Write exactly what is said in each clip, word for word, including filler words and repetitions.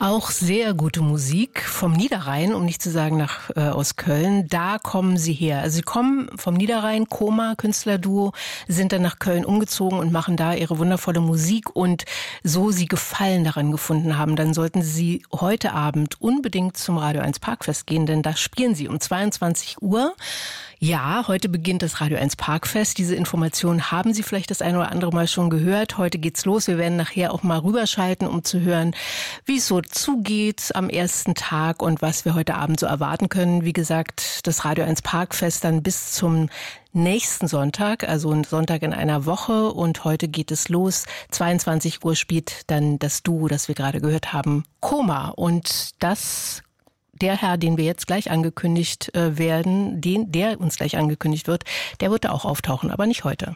Auch sehr gute Musik vom Niederrhein, um nicht zu sagen nach, äh, aus Köln. Da kommen sie her. Also sie kommen vom Niederrhein, Koma, Künstlerduo, sind dann nach Köln umgezogen und machen da ihre wundervolle Musik. Und so sie Gefallen daran gefunden haben, dann sollten sie heute Abend unbedingt zum Radio eins Parkfest gehen, denn da spielen sie um zweiundzwanzig Uhr. Ja, heute beginnt das Radio eins Parkfest. Diese Informationen haben Sie vielleicht das eine oder andere Mal schon gehört. Heute geht's los. Wir werden nachher auch mal rüberschalten, um zu hören, wie es so zugeht am ersten Tag und was wir heute Abend so erwarten können. Wie gesagt, das Radio eins Parkfest dann bis zum nächsten Sonntag, also ein Sonntag in einer Woche. Und heute geht es los. zweiundzwanzig Uhr spielt dann das Duo, das wir gerade gehört haben, Koma. Und das Der Herr, den wir jetzt gleich angekündigt äh, werden, den, der uns gleich angekündigt wird, der wird da auch auftauchen, aber nicht heute.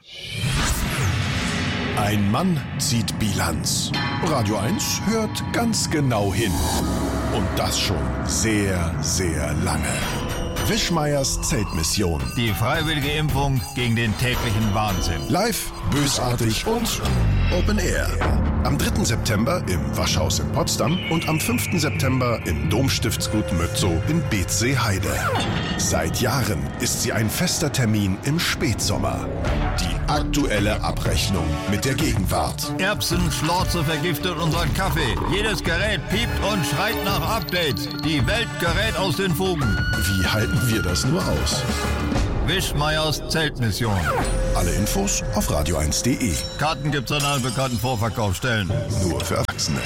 Ein Mann zieht Bilanz. Radio eins hört ganz genau hin. Und das schon sehr, sehr lange. Wischmeiers Zeltmission. Die freiwillige Impfung gegen den täglichen Wahnsinn. Live, bösartig und Open Air. Am dritten September im Waschhaus in Potsdam und am fünften September im Domstiftsgut Mötzow in Beetzsee-Heide. Seit Jahren ist sie ein fester Termin im Spätsommer. Die aktuelle Abrechnung mit der Gegenwart. Erbsen, Schlorze vergiftet unseren Kaffee. Jedes Gerät piept und schreit nach Updates. Die Welt gerät aus den Fugen. Wie halten wir das nur aus? Wischmeiers Zeltmission. Alle Infos auf radio eins punkt de. Karten gibt's an allen bekannten Vorverkaufsstellen. Nur für Erwachsene.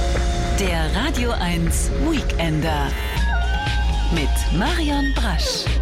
Der Radio eins Weekender mit Marion Brasch.